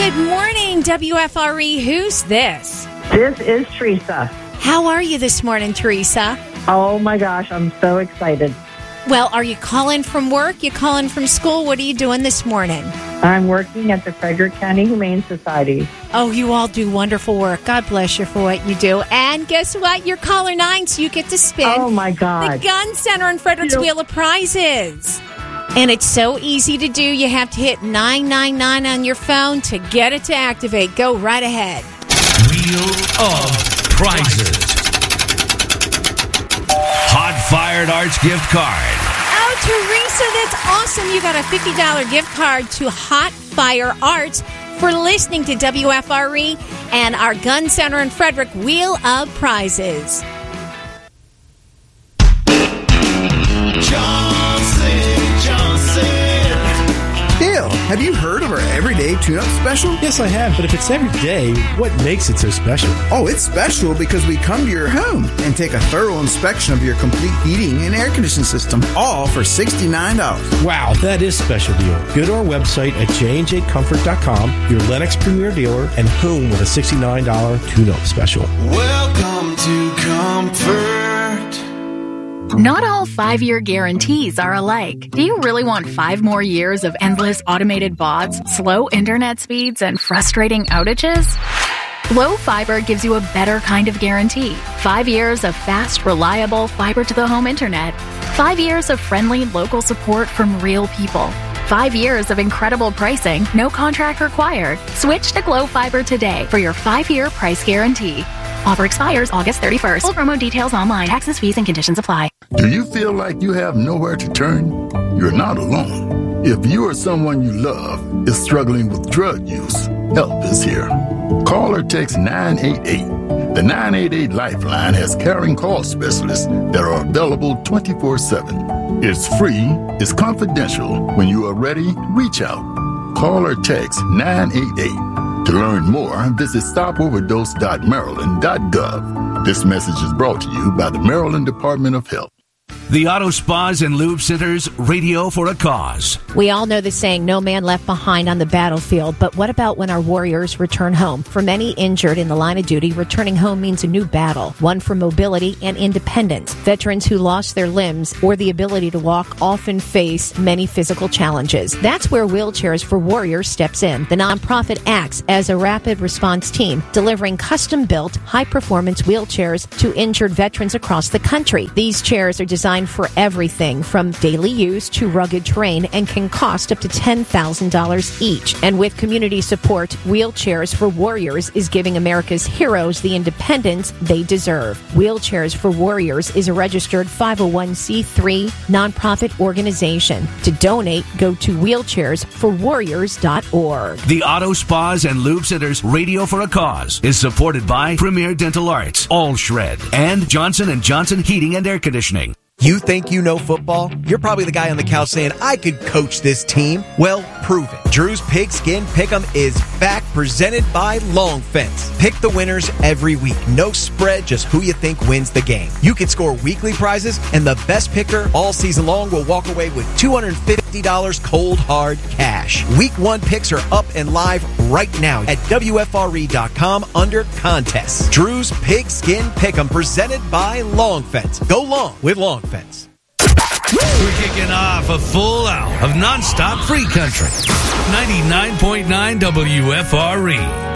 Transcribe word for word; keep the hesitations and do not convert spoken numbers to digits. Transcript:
Good morning, W F R E. Who's this? This is Teresa. How are you this morning, Teresa? Oh, my gosh, I'm so excited. Well, are you calling from work? You calling from school? What are you doing this morning? I'm working at the Frederick County Humane Society. Oh, you all do wonderful work. God bless you for what you do. And guess what? You're caller nine, so you get to spin Oh, my God. the Gun Center in Frederick's You know- Wheel of Prizes. And it's so easy to do. You have to hit nine nine nine on your phone to get it to activate. Go right ahead. Wheel of Prizes. Hot Fired Arts gift card. Oh, Teresa, that's awesome. You got a fifty dollars gift card to Hot Fire Arts for listening to W F R E and our Gun Center in Frederick Wheel of Prizes. Johnson, Johnson. Dale, have you heard of our Everyday Tune-Up Special? Yes, I have, but if it's every day, what makes it so special? Oh, it's special because we come to your home and take a thorough inspection of your complete heating and air conditioning system, all for sixty-nine dollars. Wow, that is a special deal. Go to our website at j and j comfort dot com, your Lennox Premier dealer, and home with a sixty-nine dollars tune-up special. Welcome to Comfort. Not all five-year guarantees are alike. Do you really want five more years of endless automated bots, slow internet speeds, and frustrating outages? Glow Fiber gives you a better kind of guarantee. Five years of fast, reliable fiber-to-the-home internet. Five years of friendly local support from real people. Five years of incredible pricing, no contract required. Switch to Glow Fiber today for your five-year price guarantee. Offer expires August thirty-first. Full promo details online. Taxes, fees, and conditions apply. Do you feel like you have nowhere to turn? You're not alone. If you or someone you love is struggling with drug use, help is here. Call or text nine eight eight. The nine eight eight Lifeline has caring call specialists that are available twenty-four seven. It's free, it's confidential. When you are ready, reach out. Call or text nine eight eight. To learn more, visit stop overdose dot maryland dot gov. This message is brought to you by the Maryland Department of Health. The Auto Spas and Lube Center's Radio for a Cause. We all know the saying, no man left behind on the battlefield, but what about when our warriors return home? For many injured in the line of duty, returning home means a new battle, one for mobility and independence. Veterans who lost their limbs or the ability to walk often face many physical challenges. That's where Wheelchairs for Warriors steps in. The nonprofit acts as a rapid response team, delivering custom-built, high-performance wheelchairs to injured veterans across the country. These chairs are designed for everything from daily use to rugged terrain and can cost up to ten thousand dollars each. And with community support, Wheelchairs for Warriors is giving America's heroes the independence they deserve. Wheelchairs for Warriors is a registered five oh one c three nonprofit organization. To donate, go to wheelchairs for warriors dot org. The Auto Spas and Lube Center's Radio for a Cause is supported by Premier Dental Arts, All Shred, and Johnson and Johnson Heating and Air Conditioning. You think you know football? You're probably the guy on the couch saying, I could coach this team. Well, prove it. Drew's Pigskin Pick'em is back, presented by Long Fence. Pick the winners every week. No spread, just who you think wins the game. You can score weekly prizes, and the best picker all season long will walk away with two hundred fifty dollars cold hard cash. Week one picks are up and live right now at W F R E dot com under contests. Drew's Pigskin Pick'em, presented by Long Fence. Go long with Long Fence. We're kicking off a full hour of nonstop free country. ninety-nine point nine W F R E.